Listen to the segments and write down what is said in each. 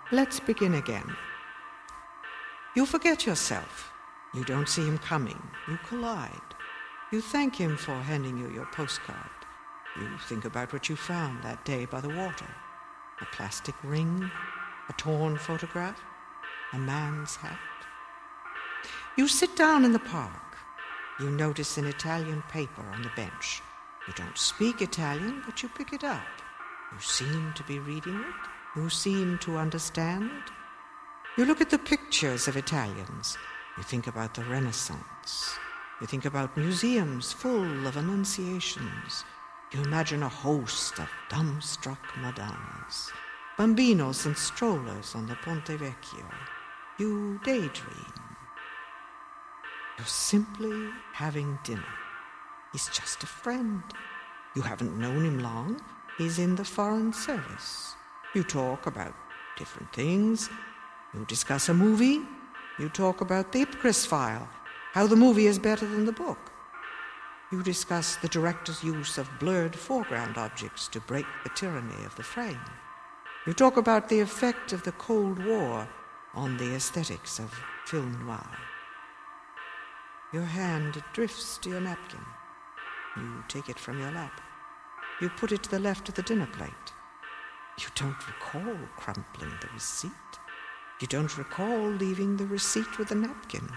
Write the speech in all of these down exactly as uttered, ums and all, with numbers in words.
Let's begin again. You forget yourself. You don't see him coming. You collide. You thank him for handing you your postcard. You think about what you found that day by the water. A plastic ring, a torn photograph, a man's hat. You sit down in the park. You notice an Italian paper on the bench. You don't speak Italian, but you pick it up. You seem to be reading it. You seem to understand. You look at the pictures of Italians. You think about the Renaissance. You think about museums full of annunciations. You imagine a host of dumbstruck Madonnas, bambinos and strollers on the Ponte Vecchio. You daydream. You're simply having dinner. He's just a friend. You haven't known him long. He's in the Foreign Service. You talk about different things. You discuss a movie. You talk about the Ipcris file, how the movie is better than the book. You discuss the director's use of blurred foreground objects to break the tyranny of the frame. You talk about the effect of the Cold War on the aesthetics of film noir. Your hand drifts to your napkin. You take it from your lap. You put it to the left of the dinner plate. You don't recall crumpling the receipt. You don't recall leaving the receipt with the napkin.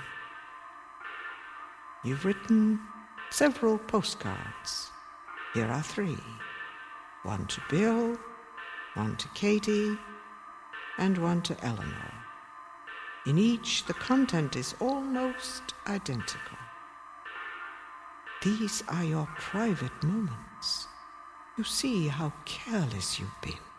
You've written several postcards. Here are three. One to Bill, one to Katie, and one to Eleanor. In each, the content is almost identical. These are your private moments. You see how careless you've been.